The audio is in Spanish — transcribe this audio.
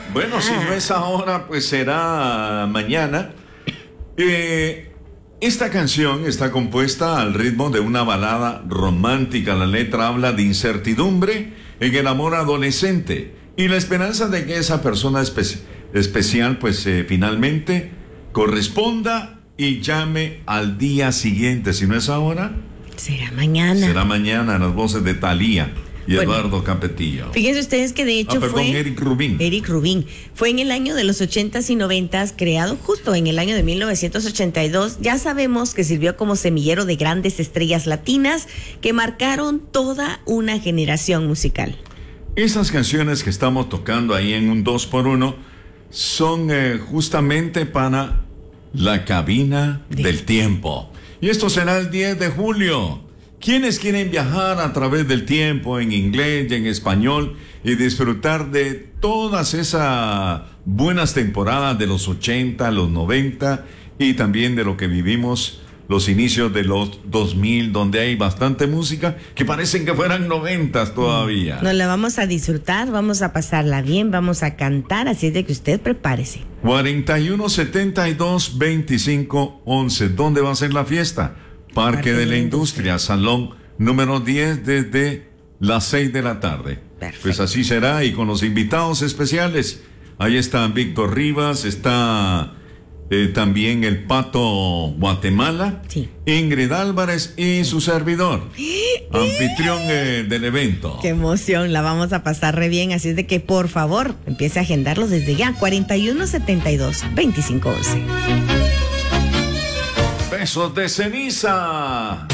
Bueno, si no es ahora, pues será mañana. Esta canción está compuesta al ritmo de una balada romántica. La letra habla de incertidumbre en el amor adolescente y la esperanza de que esa persona especial, pues finalmente corresponda y llame al día siguiente. Si no es ahora, será mañana. Será mañana, las voces de Thalía y Eduardo Capetillo. Fíjense ustedes que de hecho fue Eric Rubin. Eric Rubin. Fue en el año de los 80s y 90s, creado justo en el año de 1982. Ya sabemos que sirvió como semillero de grandes estrellas latinas que marcaron toda una generación musical. Esas canciones que estamos tocando ahí en un 2x1 son justamente para la cabina del tiempo. Y esto será el 10 de julio. ¿Quiénes quieren viajar a través del tiempo en inglés y en español y disfrutar de todas esas buenas temporadas de los 80, los 90 y también de lo que vivimos los inicios de los 2000, donde hay bastante música que parecen que fueran 90 todavía? Nos la vamos a disfrutar, vamos a pasarla bien, vamos a cantar, así es de que usted prepárese. 4172-2511. ¿Dónde va a ser la fiesta? Parque de la Industria, Salón número 10, desde las 6 de la tarde. Perfecto. Pues así será, y con los invitados especiales. Ahí está Víctor Rivas, está también el Pato Guatemala, sí. Ingrid Álvarez y su servidor, anfitrión del evento. ¡Qué emoción! La vamos a pasar re bien, así es de que por favor empiece a agendarlos desde ya. 4172-2511. Besos de ceniza.